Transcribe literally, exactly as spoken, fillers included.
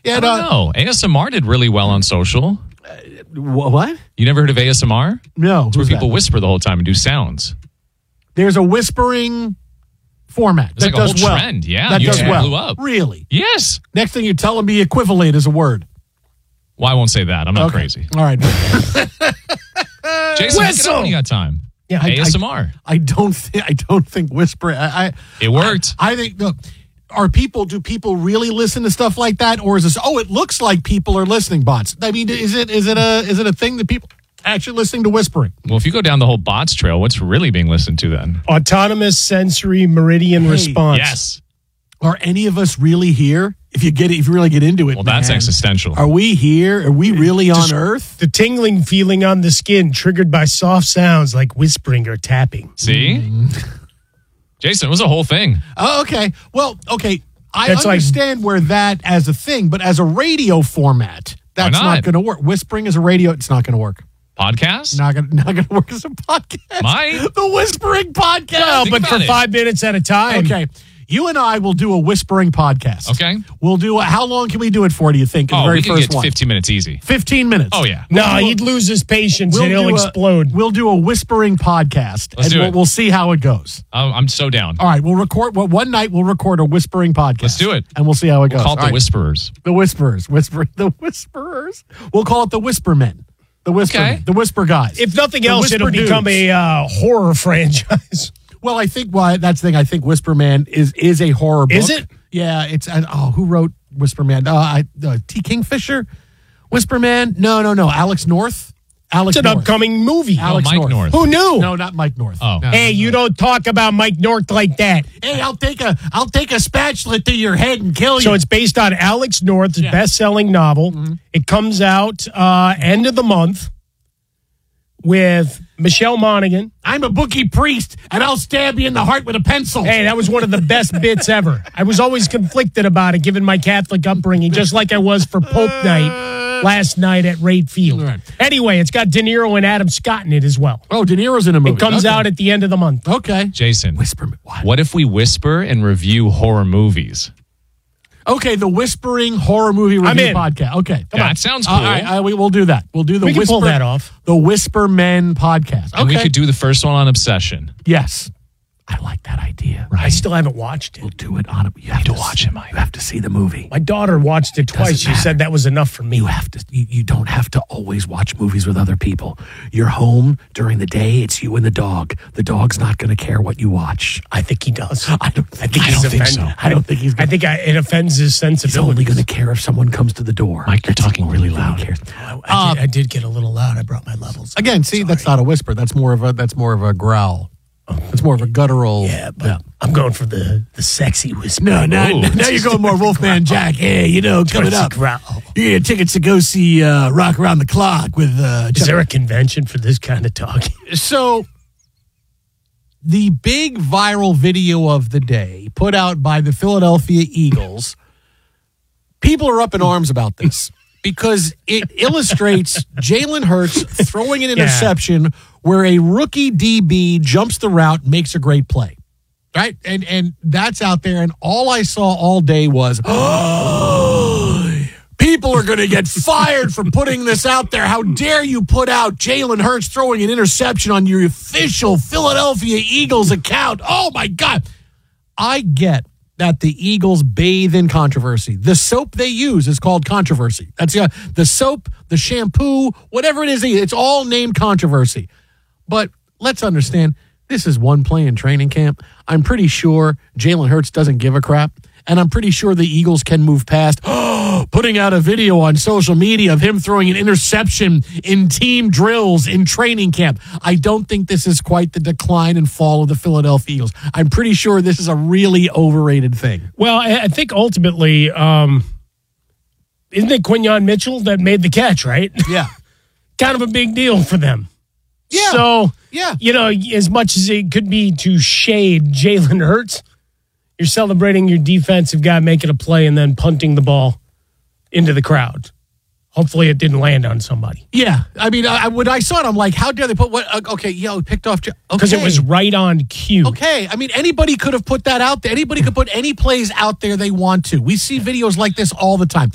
Yeah, I no, don't know. A S M R did really well on social. Wh- What? You never heard of A S M R? No. It's where who's people that? whisper the whole time and do sounds. There's a whispering format It's that like a does whole well. trend, yeah. That does YouTube well. blew up. Really? Yes. Next thing you're telling me equivalent is a word. Well, I won't say that. I'm not Okay. crazy. All right. Jason, look it Whistle! up when you got time. Yeah, I- A S M R. I don't think I don't think whispering. I, I It worked. I, I think look, are people do people really listen to stuff like that, or is this? Oh, it looks like people are listening. Bots. I mean, is it is it a is it a thing that people actually listening to whispering? Well, if you go down the whole bots trail, what's really being listened to then? Autonomous sensory meridian Hey, response. Yes. Are any of us really here? If you get it, if you really get into it, Well, that's man, existential. Are we here? Are we really on Just- Earth? The tingling feeling on the skin triggered by soft sounds like whispering or tapping. See? Mm. Jason, it was a whole thing. Oh, okay. Well, okay. I That's like- understand where that as a thing, but as a radio format, that's not? not, going to work. Whispering as a radio, it's not going to work. Podcast? Not going not going to work as a podcast. Might. The whispering podcast. Well, think but for about it. five minutes at a time. Okay. You and I will do a whispering podcast. Okay. We'll do a, how long can we do it for, do you think? The Oh, very we can first get one. fifteen minutes easy. fifteen minutes. Oh, yeah. No, We'll do a- he'd lose his patience We'll and he'll do a- explode. We'll do a whispering podcast, Let's and do we'll, it. we'll see how it goes. I'm I'm so down. All right, we'll record. Well, one night we'll record a whispering podcast. Let's do it. and we'll see how it goes. Call it All the right. Whisperers. The Whisperers, whisper, the Whisperers. We'll call it the Whispermen, the Whisper, Okay. the Whisper guys. If nothing The else, Whisper it'll become dudes. a uh, horror franchise. Well, I think why that's the thing. I think Whisperman is is a horror book. Is it? Yeah, it's. uh, Oh, who wrote Whisperman? Uh, I, uh, T. Kingfisher, Whisperman. No, no, no. Alex North. Alex It's an North. upcoming movie. Alex Mike North. North. Who knew? No, not Mike North. Oh. No, Hey, no, you no. don't talk about Mike North like that. Hey, I'll take a I'll take a spatula to your head and kill you. So it's based on Alex North's Yeah. best-selling novel. It comes out uh, end of the month with Michelle Monaghan. I'm a bookie priest, and I'll stab you in the heart with a pencil. Hey, that was one of the best bits ever. I was always conflicted about it, given my Catholic upbringing, just like I was for Pope Night last night at Raid Field. Right. Anyway, it's got De Niro and Adam Scott in it as well. Oh, De Niro's in a movie. It comes Okay. out at the end of the month. Okay. Jason, Whisper. What? what if we whisper and review horror movies? Okay, the Whispering Horror Movie Review in. podcast. Okay, come That on. sounds All cool. right, all right, we, we'll do that. We'll do the We can Whisper, pull that off. The Whisper Men podcast. And Okay. we could do the first one on Obsession. Yes. I like that idea. I still haven't watched it. We'll do it on it. You have to watch it, Mike. You have to see the movie. My daughter watched it twice. She matter. said that was enough for me. You have to. You, you don't have to always watch movies with other people. You're home during the day. It's you and the dog. The dog's not going to care what you watch. I think he does. I don't think, I think I he's don't think offended. so. I don't think he's. I Gonna, think I, it offends his he's sensibilities. only going to care if someone comes to the door. Mike, you're That's the talking only really thing he loud. cares. I, I, did, I did get a little loud. I brought my levels. Again, see, that's not a whisper. That's more of a. That's more of a growl. It's more of a guttural. Yeah, but I'm going for the, the sexy whisper. No, no, Ooh. no, now you're going more Wolfman Jack. Hey, you know, coming up. Growl. You get tickets to go see uh, Rock Around the Clock with. Uh, Is there a convention for this kind of talking? So, the big viral video of the day put out by the Philadelphia Eagles, people are up in arms about this because it illustrates Jalen Hurts throwing an interception where a rookie D B jumps the route, makes a great play. Right? And and that's out there. And all I saw all day was, oh, people are going to get fired for putting this out there. How dare you put out Jalen Hurts throwing an interception on your official Philadelphia Eagles account? Oh, my God. I get that the Eagles bathe in controversy. The soap they use is called controversy. That's the, the soap, the shampoo, whatever it is, it's all named controversy. But let's understand, this is one play in training camp. I'm pretty sure Jalen Hurts doesn't give a crap. And I'm pretty sure the Eagles can move past putting out a video on social media of him throwing an interception in team drills in training camp. I don't think this is quite the decline and fall of the Philadelphia Eagles. I'm pretty sure this is a really overrated thing. Well, I I think ultimately, um, isn't it Quinyon Mitchell that made the catch, right? Yeah. Kind of a big deal for them. Yeah. So, Yeah. you know, as much as it could be to shade Jalen Hurts, you're celebrating your defensive guy making a play and then punting the ball into the crowd. Hopefully it didn't land on somebody. Yeah. I mean, I, when I saw it, I'm like, how dare they put what? Uh, okay, yo, picked off. Because Okay. it was right on cue. Okay, I mean, anybody could have put that out there. Anybody could put any plays out there they want to. We see videos like this all the time.